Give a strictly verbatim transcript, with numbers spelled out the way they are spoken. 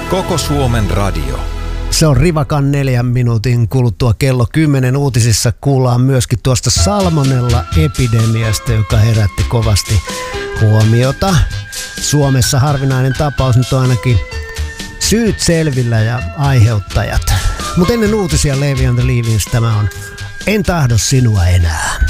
Koko Suomen radio. Se on rivakan neljän minuutin kuluttua kello kymmenen. Uutisissa kuullaan myöskin tuosta salmonella-epidemiasta, joka herätti kovasti huomiota. Suomessa harvinainen tapaus, nyt on ainakin syyt selvillä ja aiheuttajat. Mutta ennen uutisia Levi and the Leavings tämä on En tahdo sinua enää.